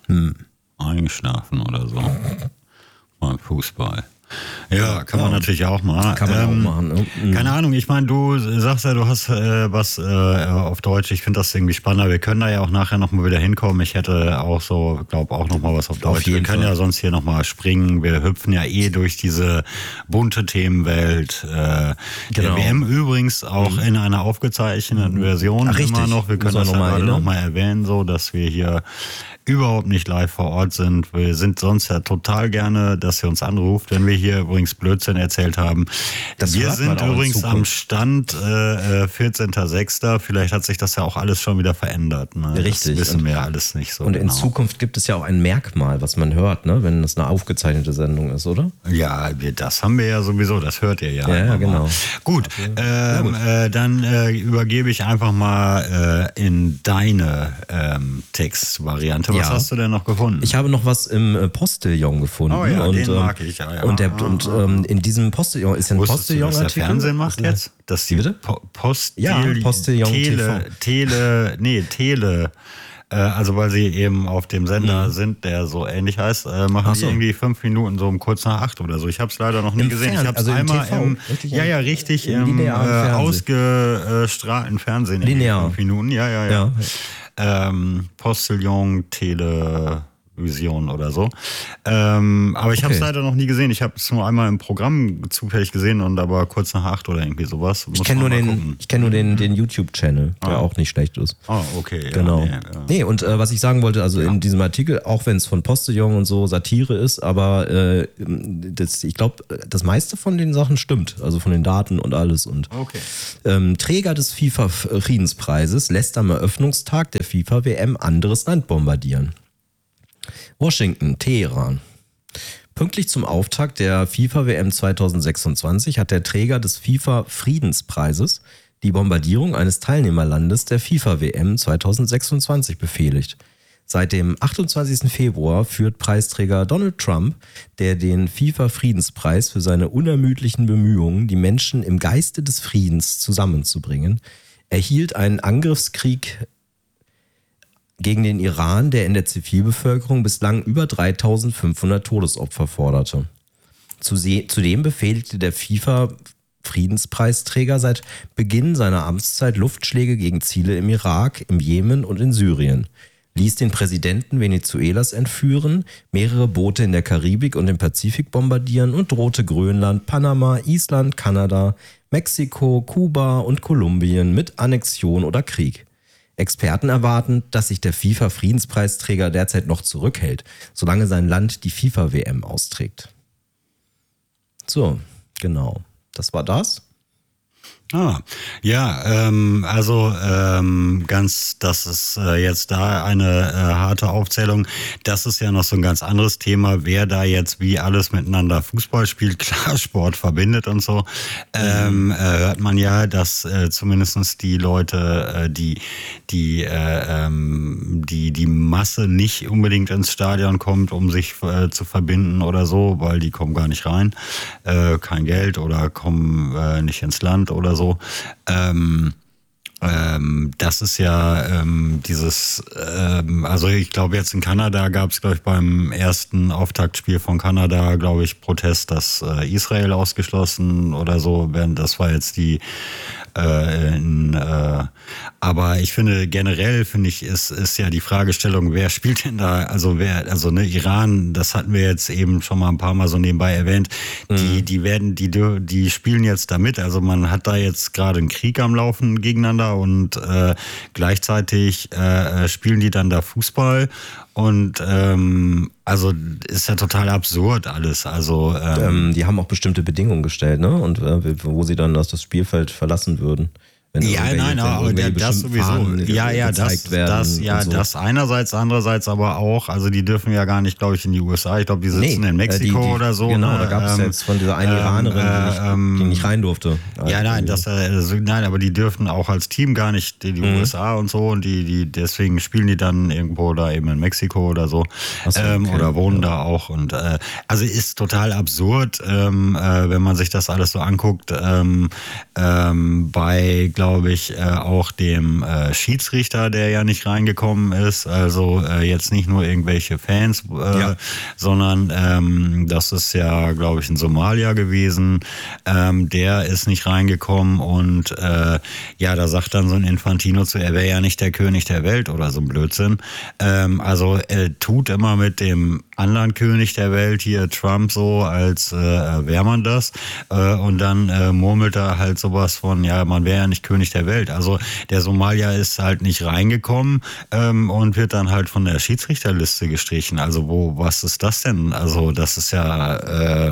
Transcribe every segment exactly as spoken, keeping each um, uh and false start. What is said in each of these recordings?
Hm. Eingeschlafen oder so. Beim Fußball. Ja, kann man ja. natürlich auch mal. Kann man ähm, auch machen. Ne? Mhm. Keine Ahnung, ich meine, du sagst ja, du hast äh, was äh, auf Deutsch. Ich finde das irgendwie spannender. Wir können da ja auch nachher nochmal wieder hinkommen. Ich hätte auch so, glaube auch nochmal was auf Deutsch. Auf jeden Wir können Fall. ja sonst hier nochmal springen. Wir hüpfen ja eh durch diese bunte Themenwelt. Äh, Genau. Der W M übrigens auch Mhm. in einer aufgezeichneten Version Ach, richtig. immer noch. Wir können Muss das man ja noch mal gerade erinnern. nochmal erwähnen, so dass wir hier überhaupt nicht live vor Ort sind. Wir sind sonst ja total gerne, dass ihr uns anruft, wenn wir hier übrigens Blödsinn erzählt haben. Das wir hört man sind auch in übrigens am Zukunft. Stand äh, vierzehnter sechster Vielleicht hat sich das ja auch alles schon wieder verändert. Ne? Richtig. Das wissen Und- wir ja alles nicht so Und in genau. Zukunft gibt es ja auch ein Merkmal, was man hört, ne? Wenn das eine aufgezeichnete Sendung ist, oder? Ja, wir, das haben wir ja sowieso, das hört ihr ja. Ja, ja, immer mal. genau. Gut, ähm, gut. Äh, dann äh, übergebe ich einfach mal äh, in deine ähm, Textvariante. Was Ja. hast du denn noch gefunden? Ich habe noch was im äh, Postillon gefunden. Oh ja, und, den ähm, mag ich, ja, ja. Und, der, Ah, und ah, ähm, in diesem Postillon ist ein Wusstest du, dass der Postillon-Artikel. Fernsehen macht jetzt? Dass die Wie bitte? Po- Post Ja, Postillon Tele, Tele, nee, Tele, äh, also weil sie eben auf dem Sender sind, der so ähnlich heißt, äh, machen Ach die so. irgendwie fünf Minuten so um kurz nach acht oder so. Ich habe es leider noch nie Im gesehen. Fern- ich habe es also im einmal T V, im, richtig, ja, im- ja, richtig, im im, linearen äh, Fernsehen. ausgestrahlten Fernsehen. irgendwie Linear. Fünf Minuten, ja, ja, ja. Ja. Ähm, Postillon, Tele... Vision oder so. Ähm, aber ich habe es Okay. leider noch nie gesehen. Ich habe es nur einmal im Programm zufällig gesehen und aber kurz nach acht oder irgendwie sowas. Ich kenne nur, den, ich kenn nur den, den YouTube-Channel, der Ah. auch nicht schlecht ist. Oh, okay. Ja, Genau. nee, ja. Nee, und äh, was ich sagen wollte, also in diesem Artikel, auch wenn es von Postillon und so Satire ist, aber äh, das, ich glaube, das meiste von den Sachen stimmt, also von den Daten und alles. Und Okay. ähm, Träger des FIFA-Friedenspreises lässt am Eröffnungstag der FIFA-W M anderes Land bombardieren. Washington, Teheran. Pünktlich zum Auftakt der FIFA-W M zwanzig sechsundzwanzig hat der Träger des FIFA-Friedenspreises die Bombardierung eines Teilnehmerlandes der FIFA-W M zwanzig sechsundzwanzig befehligt. Seit dem achtundzwanzigsten Februar führt Preisträger Donald Trump, der den FIFA-Friedenspreis für seine unermüdlichen Bemühungen, die Menschen im Geiste des Friedens zusammenzubringen, erhielt einen Angriffskrieg gegen den Iran, der in der Zivilbevölkerung bislang über dreitausendfünfhundert Todesopfer forderte. Zudem befehligte der FIFA-Friedenspreisträger seit Beginn seiner Amtszeit Luftschläge gegen Ziele im Irak, im Jemen und in Syrien, ließ den Präsidenten Venezuelas entführen, mehrere Boote in der Karibik und im Pazifik bombardieren und drohte Grönland, Panama, Island, Kanada, Mexiko, Kuba und Kolumbien mit Annexion oder Krieg. Experten erwarten, dass sich der FIFA-Friedenspreisträger derzeit noch zurückhält, solange sein Land die FIFA-W M austrägt. So, genau. Das war das. Ah, ja, ähm, also ähm, ganz, das ist äh, jetzt da eine äh, harte Aufzählung. Das ist ja noch so ein ganz anderes Thema, wer da jetzt wie alles miteinander Fußball spielt. Klar, Sport verbindet und so. Ähm, äh, hört man ja, dass äh, zumindestens die Leute, äh, die die äh, ähm, die die Masse nicht unbedingt ins Stadion kommt, um sich äh, zu verbinden oder so, weil die kommen gar nicht rein, äh, kein Geld oder kommen äh, nicht ins Land oder so. So, ähm, ähm, das ist ja ähm, dieses, ähm, also ich glaube jetzt in Kanada gab es, glaube ich, beim ersten Auftaktspiel von Kanada, glaube ich, Protest, dass äh, Israel ausgeschlossen oder so, während das war jetzt die äh, in, äh, aber ich finde generell, finde ich, ist, ist ja die Fragestellung, wer spielt denn da, also wer, also ne, Iran, das hatten wir jetzt eben schon mal ein paar Mal so nebenbei erwähnt, mhm. die, die werden, die, die spielen jetzt damit, also man hat da jetzt gerade einen Krieg am Laufen gegeneinander und äh, gleichzeitig äh, spielen die dann da Fußball und ähm, also ist ja total absurd alles. Also ähm, ähm, die haben auch bestimmte Bedingungen gestellt, ne? Und äh, wo sie dann das, das Spielfeld verlassen würden. Wenn ja, nein, aber das sowieso. Ja, ja, das, das, ja, so. das einerseits, andererseits aber auch, also die dürfen ja gar nicht, glaube ich, in die U S A. Ich glaube, die sitzen nee, in Mexiko die, die, oder so. Genau, ne? da gab es ähm, jetzt von dieser einen Iranerin, die, nicht, ähm, die nicht rein durfte. Ja, nein, das, also, nein, aber die dürfen auch als Team gar nicht in die mhm. U S A und so und die, die, deswegen spielen die dann irgendwo da eben in Mexiko oder so, so ähm, okay. oder wohnen ja. da auch und äh, also ist total absurd, ähm, äh, wenn man sich das alles so anguckt. Ähm, ähm, bei glaube ich, äh, auch dem äh, Schiedsrichter, der ja nicht reingekommen ist. Also äh, jetzt nicht nur irgendwelche Fans, äh, ja. sondern ähm, das ist ja, glaube ich, ein Somalier gewesen. Ähm, der ist nicht reingekommen und äh, ja, da sagt dann so ein Infantino zu, er wäre ja nicht der König der Welt oder so ein Blödsinn. Ähm, also er tut immer mit dem anderen König der Welt hier, Trump, so, als äh, wäre man das. Äh, und dann äh, murmelt er halt sowas von, ja, man wäre ja nicht König der Welt. Also der Somalier ist halt nicht reingekommen ähm, und wird dann halt von der Schiedsrichterliste gestrichen. Also wo, was ist das denn? Also das ist ja äh,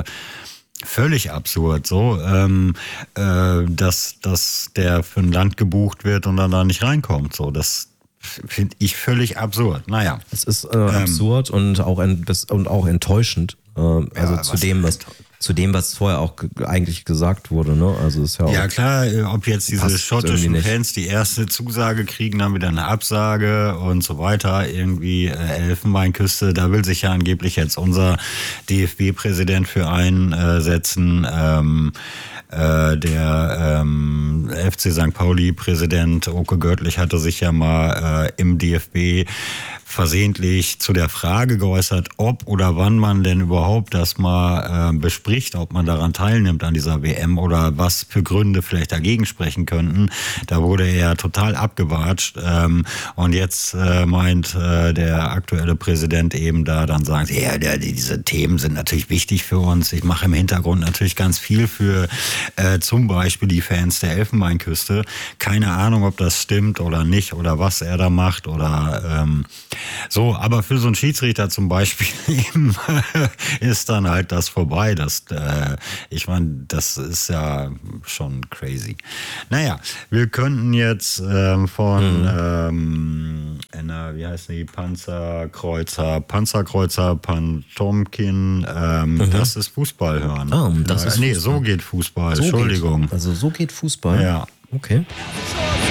völlig absurd, so, ähm, äh, dass, dass der für ein Land gebucht wird und dann da nicht reinkommt. So, das finde ich völlig absurd. Naja. Es ist äh, absurd ähm, und, auch ein, und auch enttäuschend. Äh, also ja, zu dem, was zu dem, was vorher auch ge- eigentlich gesagt wurde. Ne? Also ist ja, auch ja klar, ob jetzt diese schottischen Fans die erste Zusage kriegen, dann wieder eine Absage und so weiter. Irgendwie äh, Elfenbeinküste, da will sich ja angeblich jetzt unser D F B-Präsident für einsetzen. Ähm, Äh, der ähm, F C Sankt Pauli-Präsident Oke Görtlich hatte sich ja mal äh, im D F B versehentlich zu der Frage geäußert, ob oder wann man denn überhaupt das mal äh, bespricht, ob man daran teilnimmt an dieser W M oder was für Gründe vielleicht dagegen sprechen könnten. Da wurde er total abgewatscht ähm, und jetzt äh, meint äh, der aktuelle Präsident eben da dann sagt, ja, der, diese Themen sind natürlich wichtig für uns. Ich mache im Hintergrund natürlich ganz viel für äh, zum Beispiel die Fans der Elfenbeinküste. Keine Ahnung, ob das stimmt oder nicht oder was er da macht oder ähm, so, aber für so einen Schiedsrichter zum Beispiel eben ist dann halt das vorbei. Das, äh, ich meine, das ist ja schon crazy. Naja, wir könnten jetzt ähm, von, mhm. ähm, einer, wie heißt die, Panzerkreuzer, Panzerkreuzer Pantomkin, ähm, mhm. das ist Fußball hören. Oh, das ist nee, Fußball. so geht Fußball, so Entschuldigung. Geht. Also so geht Fußball? Ja. Okay.